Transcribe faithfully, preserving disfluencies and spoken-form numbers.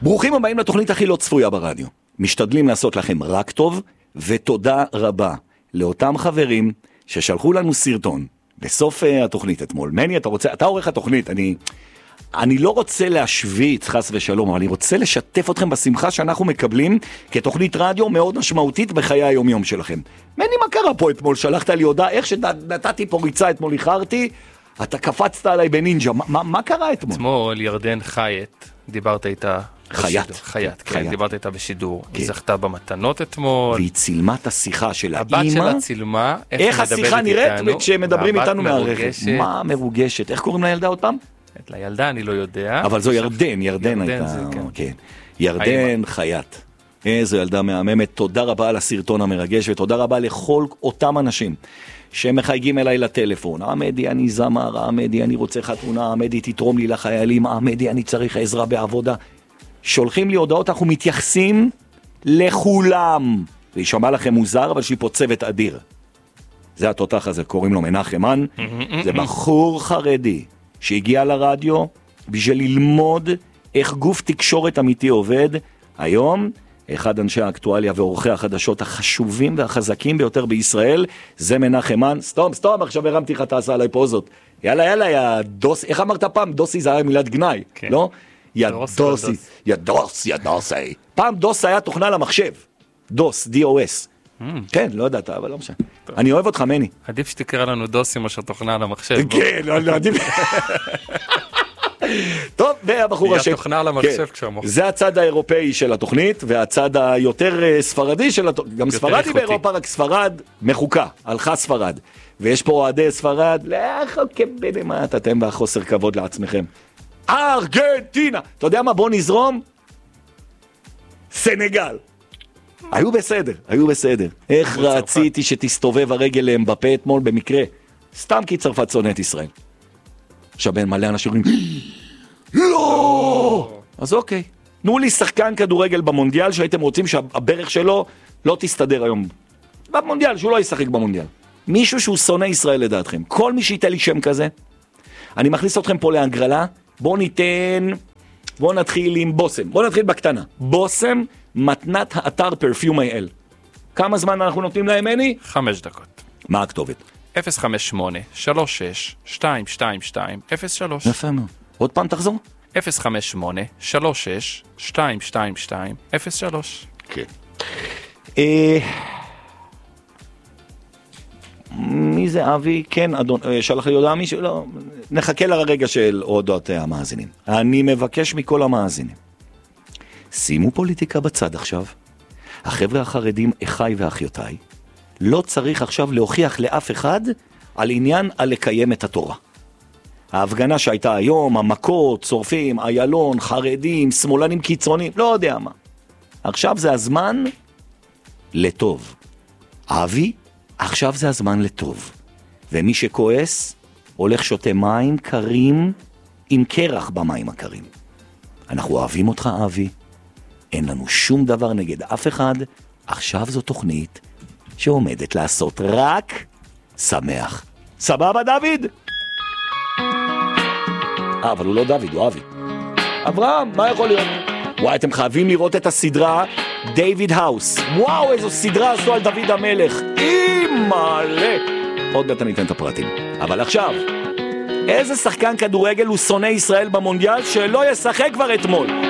ברוכים הבאים לתוכנית הכי לא צפויה ברדיו. משתדלים לעשות לכם רק טוב, ותודה רבה לאותם חברים ששלחו לנו סרטון בסוף התוכנית אתמול. מני, אתה רוצה, אתה עורך התוכנית, אני, אני לא רוצה להשוויץ חס ושלום, אבל אני רוצה לשתף אתכם בשמחה שאנחנו מקבלים כתוכנית רדיו מאוד משמעותית בחיי היום-יום שלכם. מני, מה קרה פה אתמול? שלחת לי הודעה, איך שנתתי פה ריצה אתמול, איחרתי, אתה קפצת עליי בנינג'ה, מה, מה, מה קרה אתמול? אתמול ירדן חייט, דיברת איתה חיית. חיית, כן, חיית. דיברת איתה בשידור. כן. היא זכתה במתנות אתמול. והיא צילמה את השיחה של האמא. הבת שלה צילמה, איך השיחה נראית כשמדברים איתנו מהרכב. מה מרוגשת? איך קוראים לילדה עוד פעם? את לילדה אני לא יודע. אבל זו ירדן, ירדן הייתה. זה, כן. כן. ירדן חיית. איזו ילדה מהממת. תודה רבה על הסרטון המרגש, ותודה רבה לכל אותם אנשים שמחייגים אליי לטלפון. עמדי, אני זמר, עמדי, אני רוצה חתונה, עמדי, תתרום לי לחיילים, עמדי, אני צריך עזרה בעבודה. שולחים לי הודעות, אנחנו מתייחסים לכולם. זה יישמע לכם מוזר, אבל שהיא פה צוות אדיר. זה התותח הזה, קוראים לו מנחם מן. זה בחור חרדי שהגיע לרדיו בשביל ללמוד איך גוף תקשורת אמיתי עובד. היום, אחד אנשי האקטואליה ועורכי החדשות החשובים והחזקים ביותר בישראל, זה מנחם מן. סתום, סתום, עכשיו הרמתי לך, תעשה עליי פוזות. יאללה, יאללה, יא דוס, איך אמרת פעם? דוסי זה היה מילת גנאי, כן. לא? יא דוסי, יא דוס, יא דוסי. פעם דוס היה תוכנה למחשב. דוס, די או אס. כן, לא יודעת, אבל לא משנה. אני אוהב אותך, מני. עדיף שתקרא לנו דוסים מאשר תוכנה על המחשב. כן, לא עדיף. טוב, והבחור השני. היא התוכנה על המחשב כשהמוח. זה הצד האירופאי של התוכנית, והצד היותר ספרדי של התוכנית. גם ספרדי באירופה, רק ספרד מחוקה, הלכה ספרד. ויש פה אוהדי ספרד, לחוקה בנמט, אתם והחוסר כבוד לעצמכם. ארגנטינה! אתה יודע מה? בוא נזרום. סנגל. היו בסדר, היו בסדר. איך רציתי שתסתובב הרגל להם בפה אתמול במקרה. סתם כי צרפת שונאת ישראל. עכשיו בין מלא אנשים אומרים, לא! אז אוקיי. תנו לי שחקן כדורגל במונדיאל שהייתם רוצים שהברך שלו לא תסתדר היום. במונדיאל, שהוא לא ישחק במונדיאל. מישהו שהוא שונא ישראל לדעתכם. כל מי שייתן לי שם כזה, אני מכניס אתכם פה להגרלה. בואו ניתן, בואו נתחיל עם בוסם. בואו נתחיל בקטנה. בוסם, מתנת האתר פרפיום איי אל. כמה זמן אנחנו נותנים להם, מני? חמש דקות. מה הכתובת? אפס חמש שמונה שלוש שש שתיים שתיים שתיים אפס שלוש. יפה מאוד. עוד פעם תחזור? אפס חמש שמונה שלוש שש שתיים שתיים שתיים אפס שלוש. כן. אה... מי זה אבי? כן, אדון, שלח לי הודעה מישהו? לא, נחכה לרגע של הודעות המאזינים. אני מבקש מכל המאזינים. שימו פוליטיקה בצד עכשיו. החבר'ה החרדים, אחי ואחיותיי, לא צריך עכשיו להוכיח לאף אחד על עניין על לקיים את התורה. ההפגנה שהייתה היום, המכות, צורפים, איילון, חרדים, שמאלנים קיצוניים, לא יודע מה. עכשיו זה הזמן לטוב. אבי, עכשיו זה הזמן לטוב. ומי שכועס, הולך שותה מים קרים עם קרח במים הקרים. אנחנו אוהבים אותך, אבי. אין לנו שום דבר נגד אף אחד. עכשיו זו תוכנית שעומדת לעשות רק שמח. סבבה, דוד? אה, אבל הוא לא דוד, הוא אבי. אברהם, מה יכול להיות? וואי, אתם חייבים לראות את הסדרה דיוויד האוס. וואו, איזו סדרה עשו על דוד המלך. אימאלה. עוד מעט אני אתן את הפרטים. אבל עכשיו, איזה שחקן כדורגל הוא שונא ישראל במונדיאל שלא ישחק כבר אתמול?